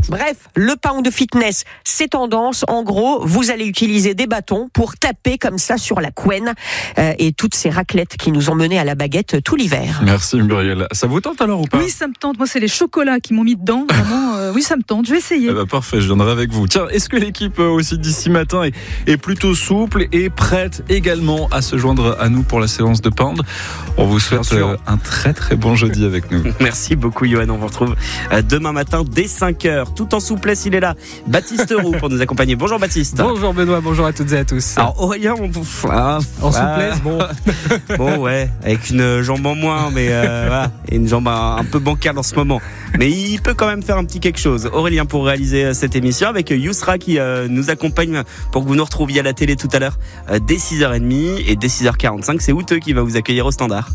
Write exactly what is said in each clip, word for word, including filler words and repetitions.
Bref, le pound fitness, c'est tendance. En gros, vous allez utiliser des bâtons pour taper comme ça sur la couenne euh, et toutes ces raclettes qui nous ont menés à la baguette tout l'hiver. Merci Muriel. Ça vous tente alors ou pas ? Oui, ça me tente. Moi, c'est les chocolats qui m'ont mis dedans. Vraiment, euh, oui, ça me tente. Je vais essayer. Eh ben, parfait, je viendrai avec vous. Tiens, est-ce que l'équipe euh, aussi d'ici matin est, est plutôt souple et prête également à se joindre à nous pour la séance de pound ? On vous souhaite euh, un très très bon jeudi avec nous. Merci beaucoup Johan, on vous retrouve demain matin dès cinq heures. Tout en souplesse, il est là. Baptiste Roux pour nous accompagner. Bonjour Baptiste. Bonjour Benoît, bonjour à toutes et à tous. Alors Aurélien, on... ah, en ah, souplesse, bon. Bon ouais, avec une jambe en moins, mais euh, voilà, et une jambe un, un peu bancale en ce moment. Mais il peut quand même faire un petit quelque chose. Aurélien pour réaliser cette émission avec Yousra qui euh, nous accompagne pour que vous nous retrouviez à la télé tout à l'heure euh, dès six heures trente et dès six heures quarante-cinq. C'est Outeux qui va vous accueillir au standard.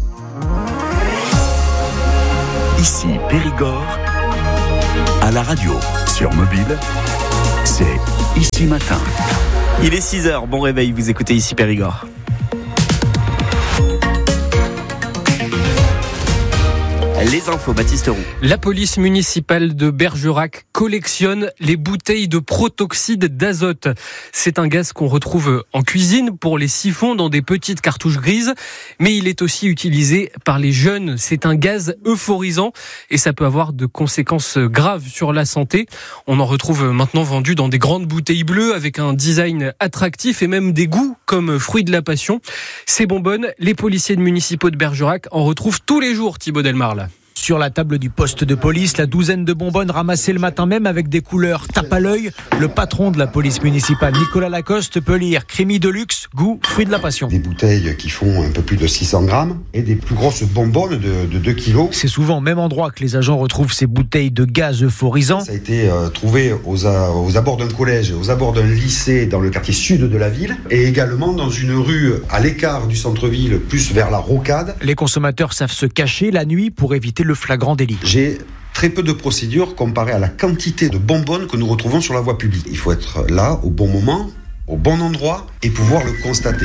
Ici Périgord, à la radio, sur mobile, c'est Ici Matin. Il est six heures, bon réveil, vous écoutez Ici Périgord. Les infos, Baptiste Roux. La police municipale de Bergerac collectionne les bouteilles de protoxyde d'azote. C'est un gaz qu'on retrouve en cuisine pour les siphons dans des petites cartouches grises, mais il est aussi utilisé par les jeunes. C'est un gaz euphorisant et ça peut avoir de conséquences graves sur la santé. On en retrouve maintenant vendu dans des grandes bouteilles bleues avec un design attractif et même des goûts comme fruit de la passion. Ces bonbonnes, les policiers municipaux de Bergerac en retrouvent tous les jours, Thibaut Delmarle. Sur la table du poste de police, la douzaine de bonbonnes ramassées le matin même avec des couleurs tape à l'œil. Le patron de la police municipale, Nicolas Lacoste, peut lire Crémy de luxe, goût, fruit de la passion. Des bouteilles qui font un peu plus de six cents grammes et des plus grosses bonbonnes de, de deux kilos. C'est souvent au même endroit que les agents retrouvent ces bouteilles de gaz euphorisant. Ça a été euh, trouvé aux, a, aux abords d'un collège, aux abords d'un lycée dans le quartier sud de la ville et également dans une rue à l'écart du centre-ville, plus vers la Rocade. Les consommateurs savent se cacher la nuit pour éviter le flagrant délit. J'ai très peu de procédures comparées à la quantité de bonbonnes que nous retrouvons sur la voie publique. Il faut être là au bon moment, au bon endroit et pouvoir le constater.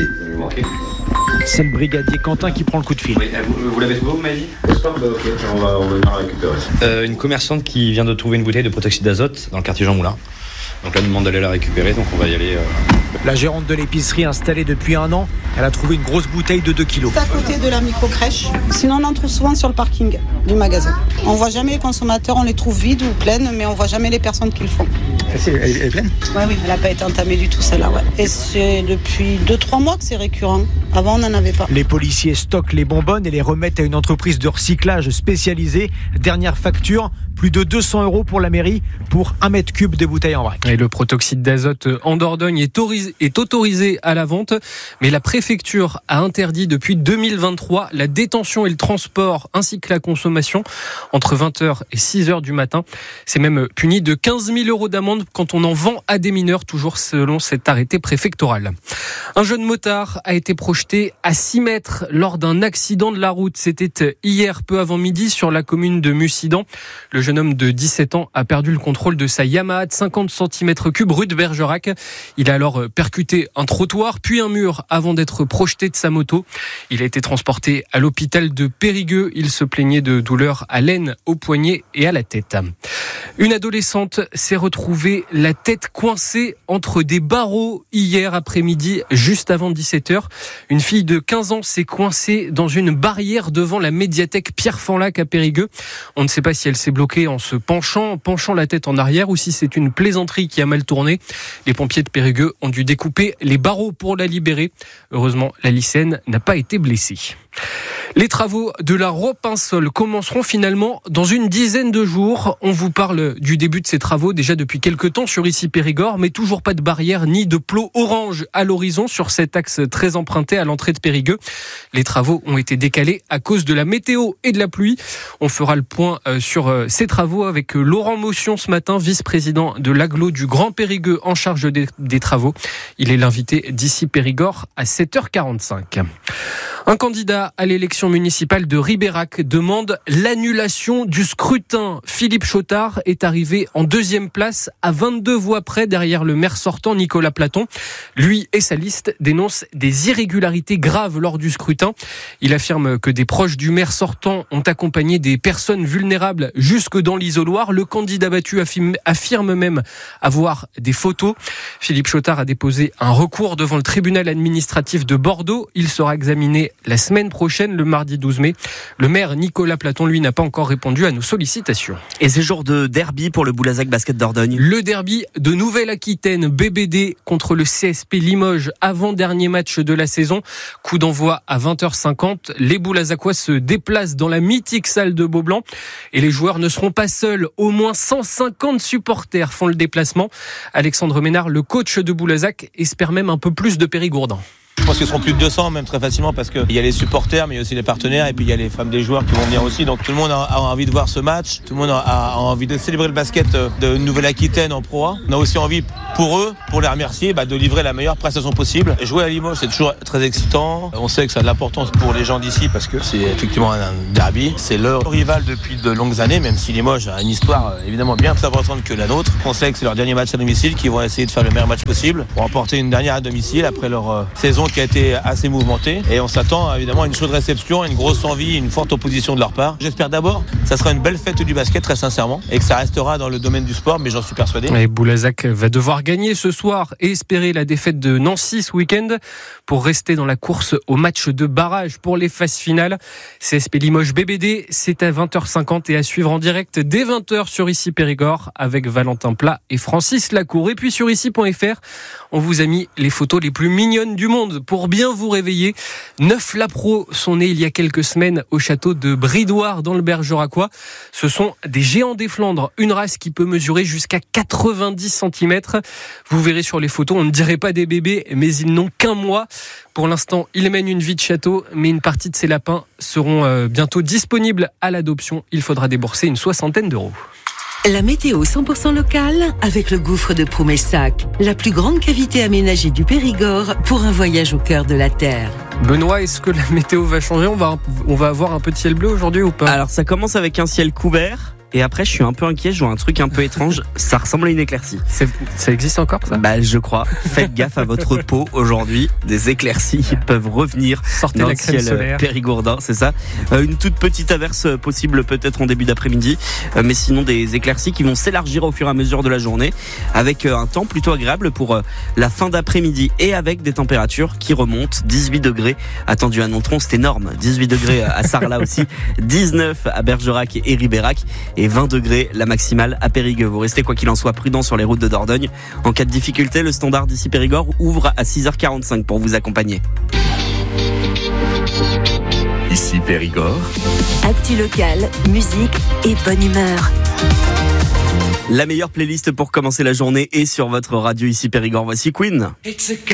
C'est le brigadier Quentin qui prend le coup de fil. Oui, vous, vous l'avez trouvé, vous m'avez dit ? Ok, on va, on va venir la récupérer. Euh, une commerçante qui vient de trouver une bouteille de protoxyde d'azote dans le quartier Jean Moulin. Donc là, elle nous demande d'aller la récupérer, donc on va y aller. Euh... La gérante de l'épicerie installée depuis un an, elle a trouvé une grosse bouteille de deux kilos. C'est à côté de la micro-crèche. Sinon, on en trouve souvent sur le parking du magasin. On ne voit jamais les consommateurs, on les trouve vides ou pleines, mais on ne voit jamais les personnes qui le font. Elle est pleine ? Oui, oui, elle n'a pas été entamée du tout, celle-là. Ouais. Et c'est depuis deux trois mois que c'est récurrent. Avant, on n'en avait pas. Les policiers stockent les bonbonnes et les remettent à une entreprise de recyclage spécialisée. Dernière facture, plus de deux cents euros pour la mairie pour un mètre cube de bouteilles en vrac. Et le protoxyde d'azote en Dordogne est, autorisé, est autorisé à la vente, mais la préfecture a interdit depuis deux mille vingt-trois la détention et le transport ainsi que la consommation entre vingt heures et six heures du matin. C'est même puni de quinze mille euros d'amende quand on en vend à des mineurs, toujours selon cet arrêté préfectoral. Un jeune motard a été projeté à six mètres lors d'un accident de la route. C'était hier peu avant midi sur la commune de Mussidan. Le jeune homme de dix-sept ans a perdu le contrôle de sa Yamaha de cinquante centimètres cubes rue de Bergerac. Il a alors percuté un trottoir puis un mur avant d'être projeté de sa moto. Il a été transporté à l'hôpital de Périgueux. Il se plaignait de douleurs à l'aine, au poignet et à la tête. Une adolescente s'est retrouvée la tête coincée entre des barreaux hier après-midi, juste avant dix-sept heures. Une fille de quinze ans s'est coincée dans une barrière devant la médiathèque Pierre Fanlac à Périgueux. On ne sait pas si elle s'est bloquée en se penchant, en penchant la tête en arrière ou si c'est une plaisanterie qui a mal tourné. Les pompiers de Périgueux ont dû découper les barreaux pour la libérer. Heureusement, la lycéenne n'a pas été blessée. Les travaux de la Ropinsol commenceront finalement dans une dizaine de jours. On vous parle du début de ces travaux déjà depuis quelques temps sur Ici Périgord, mais toujours pas de barrière ni de plot orange à l'horizon sur cet axe très emprunté à l'entrée de Périgueux. Les travaux ont été décalés à cause de la météo et de la pluie. On fera le point sur ces travaux avec Laurent Motion ce matin, vice-président de l'Agglo du Grand Périgueux en charge des, des travaux. Il est l'invité d'Ici Périgord à sept heures quarante-cinq. Un candidat à l'élection municipale de Ribérac demande l'annulation du scrutin. Philippe Chautard est arrivé en deuxième place à vingt-deux voix près derrière le maire sortant Nicolas Platon. Lui et sa liste dénoncent des irrégularités graves lors du scrutin. Il affirme que des proches du maire sortant ont accompagné des personnes vulnérables jusque dans l'isoloir. Le candidat battu affirme même avoir des photos. Philippe Chautard a déposé un recours devant le tribunal administratif de Bordeaux. Il sera examiné la semaine prochaine, le mardi douze mai. Le maire Nicolas Platon, lui, n'a pas encore répondu à nos sollicitations. Et c'est jour de derby pour le Boulazac Basket Dordogne. Le derby de Nouvelle-Aquitaine, B B D contre le C S P Limoges, avant-dernier match de la saison. Coup d'envoi à vingt heures cinquante. Les Boulazacois se déplacent dans la mythique salle de Beaublanc. Et les joueurs ne seront pas seuls. Au moins cent cinquante supporters font le déplacement. Alexandre Ménard, le coach de Boulazac, espère même un peu plus de Périgourdins. Je pense qu'ils seront plus de deux cents, même très facilement, parce qu'il y a les supporters, mais il y a aussi les partenaires, et puis il y a les femmes des joueurs qui vont venir aussi. Donc tout le monde a, a envie de voir ce match, tout le monde a, a envie de célébrer le basket de Nouvelle-Aquitaine en Pro A. On a aussi envie, pour eux, pour les remercier, bah, de livrer la meilleure prestation possible. Et jouer à Limoges, c'est toujours très excitant. On sait que ça a de l'importance pour les gens d'ici, parce que c'est effectivement un derby. C'est leur rival depuis de longues années, même si Limoges a une histoire évidemment bien plus importante que la nôtre. On sait que c'est leur dernier match à domicile, qu'ils vont essayer de faire le meilleur match possible pour remporter une dernière à domicile après leur euh, saison qui a été assez mouvementée, et on s'attend évidemment à une chaude réception, à une grosse envie, une forte opposition de leur part. J'espère d'abord que ça sera une belle fête du basket, très sincèrement, et que ça restera dans le domaine du sport, mais j'en suis persuadé. Et Boulazac va devoir gagner ce soir et espérer la défaite de Nancy ce week-end pour rester dans la course au match de barrage pour les phases finales. C S P Limoges B B D, c'est à vingt heures cinquante et à suivre en direct dès vingt heures sur Ici Périgord avec Valentin Plat et Francis Lacour. Et puis sur ici point f r, on vous a mis les photos les plus mignonnes du monde pour bien vous réveiller. Neuf lapros sont nés il y a quelques semaines au château de Bridoire dans le Bergeracois. Ce sont des géants des Flandres, une race qui peut mesurer jusqu'à quatre-vingt-dix centimètres. Vous verrez sur les photos, on ne dirait pas des bébés, mais ils n'ont qu'un mois. Pour l'instant, ils mènent une vie de château, mais une partie de ces lapins seront bientôt disponibles à l'adoption. Il faudra débourser une soixantaine d'euros. La météo cent pour cent locale avec le gouffre de Promessac, la plus grande cavité aménagée du Périgord pour un voyage au cœur de la Terre. Benoît, est-ce que la météo va changer ? On va, on va avoir un peu de ciel bleu aujourd'hui ou pas ? Alors ça commence avec un ciel couvert. Et après, je suis un peu inquiet, je vois un truc un peu étrange. Ça ressemble à une éclaircie. C'est, ça existe encore, ça ? Bah, je crois. Faites gaffe à votre peau aujourd'hui. Des éclaircies peuvent revenir. Sortez dans la le crème ciel solaire. Périgourdin, c'est ça. Euh, une toute petite averse possible peut-être en début d'après-midi. Euh, mais sinon, des éclaircies qui vont s'élargir au fur et à mesure de la journée. Avec euh, un temps plutôt agréable pour euh, la fin d'après-midi. Et avec des températures qui remontent. dix-huit degrés attendus à Nontron, c'est énorme. dix-huit degrés à Sarlat aussi. dix-neuf à Bergerac et Ribérac. Et vingt degrés la maximale à Périgueux. Vous restez quoi qu'il en soit prudent sur les routes de Dordogne. En cas de difficulté, le standard d'ici Périgord ouvre à six heures quarante-cinq pour vous accompagner. Ici Périgord. Actu local, musique et bonne humeur. La meilleure playlist pour commencer la journée est sur votre radio Ici Périgord. Voici Queen.